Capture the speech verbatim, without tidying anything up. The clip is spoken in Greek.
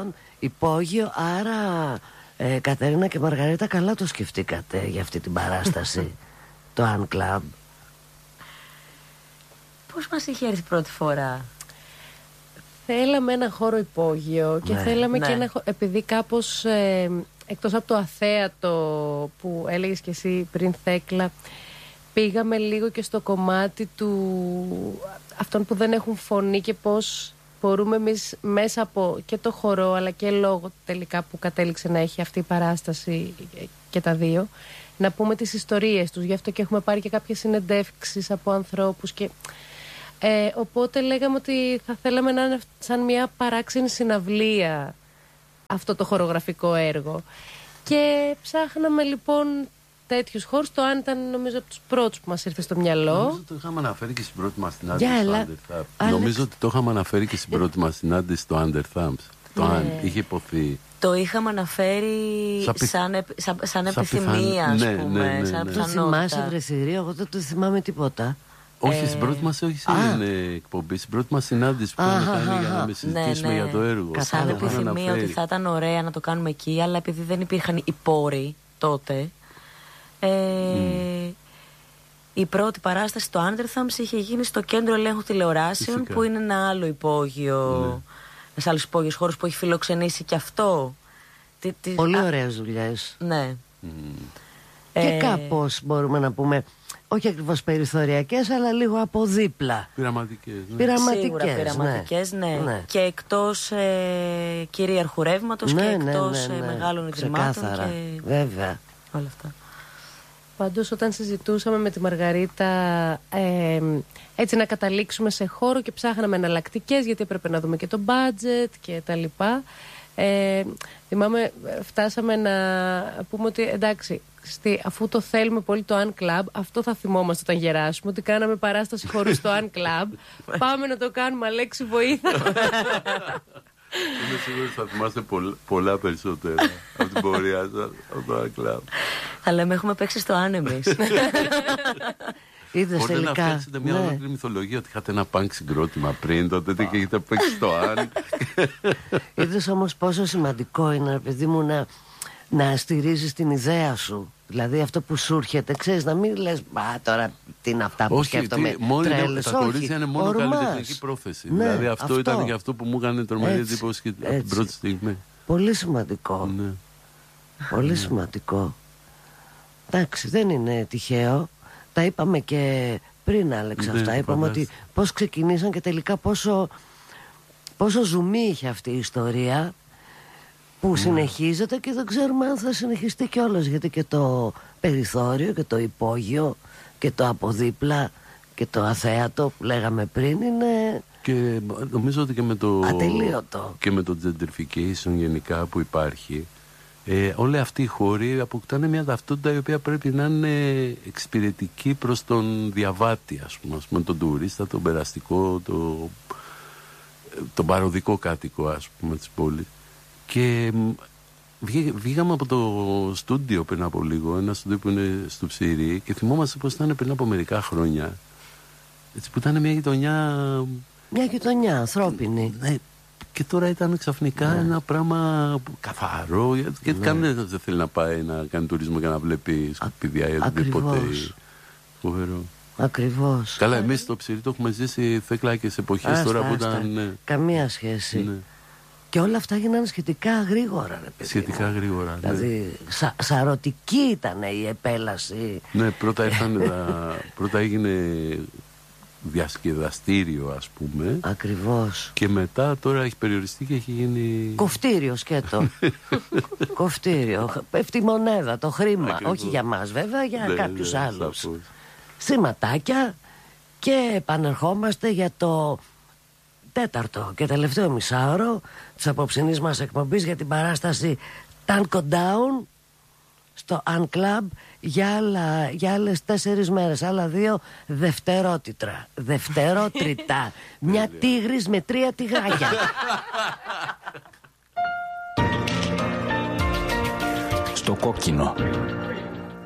στον υπόγειο. Άρα ε, Κατερίνα και Μαργαρίτα, καλά το σκεφτήκατε για αυτή την παράσταση. Το Αν Club. Πώς μας είχε έρθει πρώτη φορά? Θέλαμε ένα χώρο υπόγειο και ναι, θέλαμε ναι. και ένα χώρο, επειδή κάπως ε, εκτός από το αθέατο που έλεγες και εσύ πριν, Θέκλα, πήγαμε λίγο και στο κομμάτι του αυτών που δεν έχουν φωνή και πώς μπορούμε εμείς μέσα από και το χορό αλλά και λόγω τελικά που κατέληξε να έχει αυτή η παράσταση και τα δύο, να πούμε τις ιστορίες τους. Γι' αυτό και έχουμε πάρει και κάποιες συνεντεύξεις από ανθρώπους και ε, οπότε λέγαμε ότι θα θέλαμε να είναι σαν μια παράξενη συναυλία αυτό το χορογραφικό έργο. Και ψάχναμε λοιπόν τέτοιους χώρους. Το Αν ήταν νομίζω από τους πρώτους που μας ήρθε στο μυαλό. Νομίζω το είχαμε αναφέρει και στην πρώτη μας συνάντηση Για, στο αλλά... Under Thumbs. Νομίζω ότι το είχαμε αναφέρει και στην πρώτη μας συνάντηση στο Under Thumbs. Το Ναι. Αν είχε υποθεί. Το είχαμε αναφέρει Σαν πι- σαν, επ- σαν, σαν σαν επιθυμία, ας πιθαν- ναι, πούμε. ναι, ναι, σαν ναι. Το θυμάσαι, πιθανότητα. βρε Συρία? Εγώ δεν το θυμάμαι τίποτα. Όχι, Ε, στην πρώτη μας, όχι α. στην ε, εκπομπή. Στην πρώτη μας συνάντηση που είχαμε Αχα, κάνει για αχα. να με συζητήσουμε Ναι, ναι. για το έργο. Σαν Το είχαμε επιθυμία αναφέρει. ότι θα ήταν ωραία να το κάνουμε εκεί, αλλά επειδή δεν υπήρχαν οι πόροι τότε, ε, Mm. η πρώτη παράσταση στο Under Thumbs είχε γίνει στο Κέντρο Ελέγχου Τηλεοράσεων, Φυσικά. που είναι ένα άλλο υπόγειο, Ναι. ένας άλλος υπόγειος χώρος που έχει φιλοξενήσει και αυτό. Τι- τι- Πολύ α, ωραίες δουλειές. Ναι. Mm. Και Ε, κάπως μπορούμε να πούμε, όχι ακριβώς περιθωριακές, αλλά λίγο από δίπλα. Πειραματικές. Ναι. Πειραματικές, Σίγουρα πειραματικές, ναι. Ναι. Και εκτός ε, κυρίαρχου ρεύματος Ναι, και ναι, εκτός ναι, ναι. ε, μεγάλων ιδρυμάτων Ξεκάθαρα, και βέβαια. όλα αυτά. Πάντως όταν συζητούσαμε με τη Μαργαρίτα ε, έτσι να καταλήξουμε σε χώρο και ψάχναμε εναλλακτικές, γιατί έπρεπε να δούμε και το budget και τα λοιπά, ε, θυμάμαι φτάσαμε να πούμε ότι εντάξει, στη, αφού το θέλουμε πολύ το Αν Club, αυτό θα θυμόμαστε όταν γεράσουμε, ότι κάναμε παράσταση χώρου στο Αν Club. Πάμε να το κάνουμε, Αλέξη, βοήθεια. Είμαι σίγουρος ότι θα θυμάστε πολλ- πολλά περισσότερα από την πορεία σας, από το Αν Club. Θα λέμε έχουμε παίξει στο Αν εμείς. Είδες Μπορείτε να τελικά. φτιάξετε μια Ναι. ολόκληρη μυθολογία ότι είχατε ένα πανκ συγκρότημα πριν τότε και έχετε παίξει στο Αν. Είδες όμως πόσο σημαντικό είναι, ρε παιδί μου, να, να στηρίζεις την ιδέα σου. Δηλαδή αυτό που σου έρχεται, ξέρεις, να μην λες «Μπα, τώρα τι είναι αυτά που Όχι, σκέφτομαι, τι- μόνο είναι- τρέλες». τα κορίτσια είναι μόνο ορμάς. καλλιτεχνική πρόθεση. Ναι, δηλαδή αυτό, αυτό. ήταν και αυτό που μου έκανε τρομερή Έτσι, εντύπωση και από την έτσι. πρώτη στιγμή. Πολύ σημαντικό. Ναι. Πολύ σημαντικό. Εντάξει, δεν είναι τυχαίο. Τα είπαμε και πριν, Άλεξ, Ναι, αυτά. Είπαμε φαντάζομαι. ότι πώς ξεκινήσαν και τελικά πόσο, πόσο ζουμί είχε αυτή η ιστορία που συνεχίζεται και δεν ξέρουμε αν θα συνεχιστεί κιόλας, γιατί και το περιθώριο και το υπόγειο και το αποδίπλα και το αθέατο που λέγαμε πριν είναι Και νομίζω ότι και με το, ατελείωτο. και με το gentrification γενικά που υπάρχει, ε, όλοι αυτοί οι χώροι αποκτάνε μια ταυτότητα η οποία πρέπει να είναι εξυπηρετική προς τον διαβάτη, ας πούμε, ας πούμε τον τουρίστα, τον περαστικό, το, τον παροδικό κάτοικο, ας πούμε, της πόλης. Και μ, βγή- βγήκαμε από το στούντιο πριν από λίγο, ένα στούντιο που είναι στο Ψήρι, και θυμόμαστε πως ήταν πριν από μερικά χρόνια, έτσι, που ήταν μια γειτονιά. Μια γειτονιά ανθρώπινη. Ναι, και τώρα ήταν ξαφνικά Ναι. ένα πράγμα που- καθαρό. Γιατί γιατί Ναι. κανένας δεν θέλει να πάει να κάνει τουρισμό και να βλέπει σκουπίδια ή οτιδήποτε. ακριβώς. Φοβερό. Ακριβώς. Καλά, εμείς στο Ψηρή το έχουμε ζήσει, Θέκλα, και σε εποχές Άστα, τώρα που άστα. ήταν. Ναι, Καμία σχέση. ναι, Και όλα αυτά γίνανε σχετικά γρήγορα, ρε παιδί σχετικά μου. γρήγορα. Ναι. Δηλαδή, σα, σαρωτική ήταν η επέλαση. Ναι, πρώτα, ήρθαν τα, πρώτα έγινε διασκεδαστήριο, ας πούμε, Ακριβώς. και μετά τώρα έχει περιοριστεί και έχει γίνει. Κοφτήριο σκέτο. Κοφτήριο. Πέφτει η μονέδα, το χρήμα. Ακριβώς. Όχι για μας βέβαια, για Ναι, κάποιους ναι, άλλους. σαφώς. Σηματάκια. Και επανερχόμαστε για το τέταρτο και τελευταίο μισάωρο της απόψινής μας εκπομπής για την παράσταση Tango Down στο Un Club για, άλλα, για άλλες τέσσερις μέρες. Άλλα δύο δευτερότιτρα. Δευτερότριτα. Μια τίγρης με τρία τυγράκια. Στο κόκκινο.